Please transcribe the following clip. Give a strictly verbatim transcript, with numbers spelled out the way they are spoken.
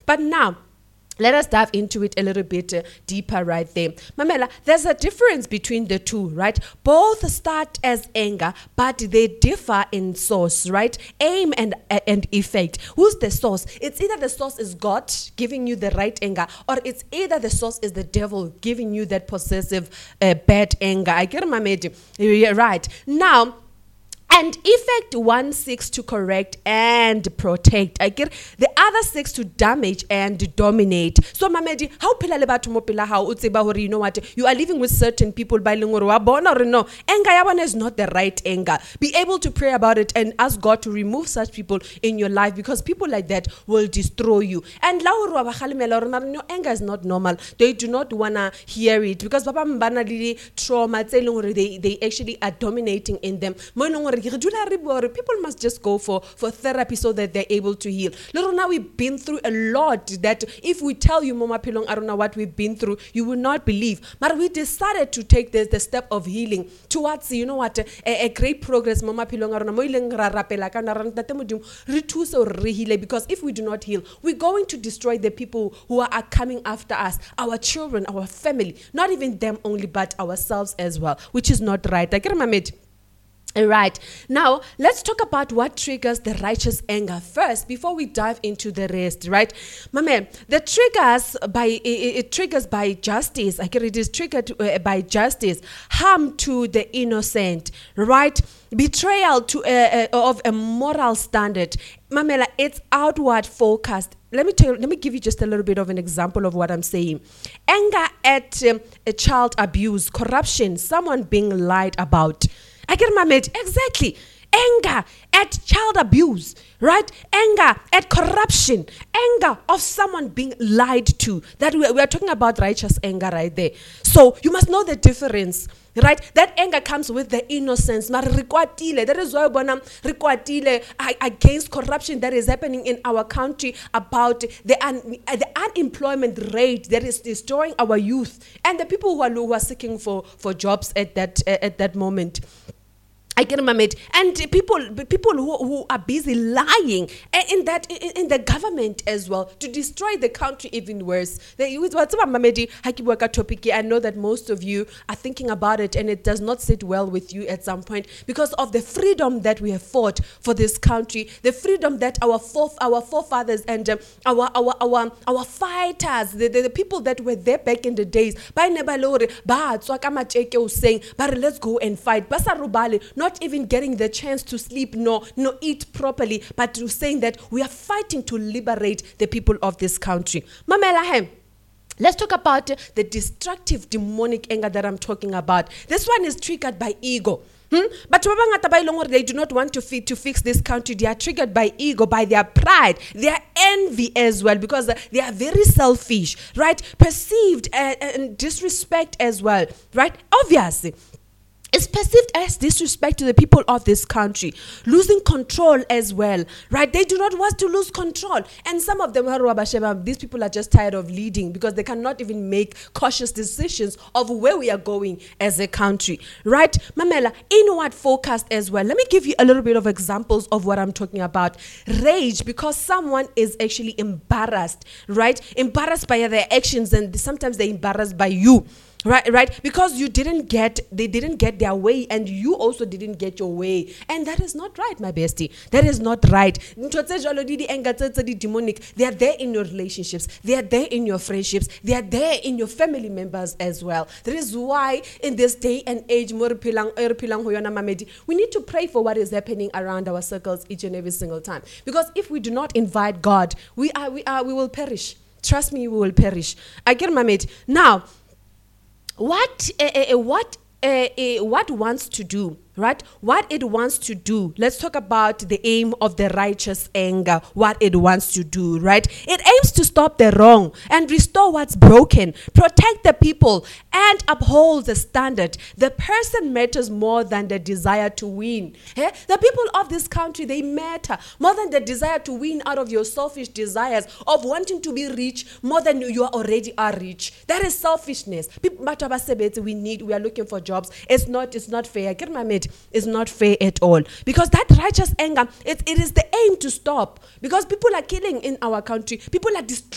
But now, let us dive into it a little bit uh, deeper right there. Mamela, there's a difference between the two, right? Both start as anger, but they differ in source, right? Aim and uh, and effect. Who's the source? It's either the source is God giving you the right anger, or it's either the source is the devil giving you that possessive uh, bad anger. I get my mate. Yeah, right. Now, and effect one seeks to correct and protect. I get the other seeks to damage and dominate. So mamedi, how pila le batho mo pela hao o tseba hore you know what, you are living with certain people by leng hore wa bona hore no, anger ya bona is not the right anger. Be able to pray about it and ask God to remove such people in your life, because people like that will destroy you. And la hore wa ba khalemela hore no, anger is not normal. They do not wanna hear it, because baba mbana le trauma tse leng hore they they actually are dominating in them. Mo leng hore people must just go for, for therapy so that they're able to heal. Little now we've been through a lot that if we tell you, Mama Pilong, I don't know what we've been through, you will not believe. But we decided to take this, the step of healing towards, you know what, a, a great progress, Mama Pilong, I don't know, because if we do not heal, we're going to destroy the people who are, are coming after us, our children, our family, not even them only, but ourselves as well, which is not right. I get my mate. Right. Now, let's talk about what triggers the righteous anger first before we dive into the rest, right? Mame, the triggers by, it, it triggers by justice. I can it is triggered uh, by justice. Harm to the innocent, right? Betrayal to uh, uh, of a moral standard. Mamela, it's outward focused. Let me tell. Let me give you just a little bit of an example of what I'm saying. Anger at um, a child abuse, corruption, someone being lied about. I get my mate. Exactly. Anger at child abuse, right? Anger at corruption. Anger of someone being lied to. That we, we are talking about righteous anger right there. So you must know the difference, right? That anger comes with the innocence. That is why we against corruption that is happening in our country, about the, un, the unemployment rate that is destroying our youth and the people who are, who are seeking for, for jobs at that, uh, at that moment. I get my mate, and people, people who, who are busy lying in that in, in the government as well to destroy the country even worse. I know that most of you are thinking about it, and it does not sit well with you at some point because of the freedom that we have fought for this country, the freedom that our fore, our forefathers and um, our our our our fighters, the, the, the people that were there back in the days, saying, but let's go and fight. Not Not even getting the chance to sleep, no, no, eat properly, but to saying that we are fighting to liberate the people of this country. Mamela, let's talk about the destructive demonic anger that I'm talking about. This one is triggered by ego. Hmm? But they do not want to, fi- to fix this country. They are triggered by ego, by their pride, their envy as well, because they are very selfish, right? Perceived uh, and disrespect as well, right? Obviously. It's perceived as disrespect to the people of this country, losing control as well, right? They do not want to lose control. And some of them, these people are just tired of leading because they cannot even make cautious decisions of where we are going as a country, right? Mamela, inward focused as well. Let me give you a little bit of examples of what I'm talking about. Rage, because someone is actually embarrassed, right? Embarrassed by their actions, and sometimes they're embarrassed by you. Right, right, because you didn't get, they didn't get their way, and you also didn't get your way, and that is not right, my bestie. That is not right. Demonic. They are there in your relationships. They are there in your friendships. They are there in your family members as well. That is why, in this day and age, we need to pray for what is happening around our circles each and every single time. Because if we do not invite God, we are, we are, we will perish. Trust me, we will perish. I get my mate now. What uh, uh, what uh, uh, what wants to do, right? What it wants to do. Let's talk about the aim of the righteous anger. What it wants to do, right? It aims to stop the wrong and restore what's broken, protect the people, and uphold the standard. The person matters more than the desire to win. Eh? The people of this country, they matter more than the desire to win out of your selfish desires of wanting to be rich more than you already are rich. That is selfishness. People, we need, we are looking for jobs. It's not, it's not fair. Get my mate. It's not fair at all, because that righteous anger, it, it is the aim to stop, because people are killing in our country, people are destroying.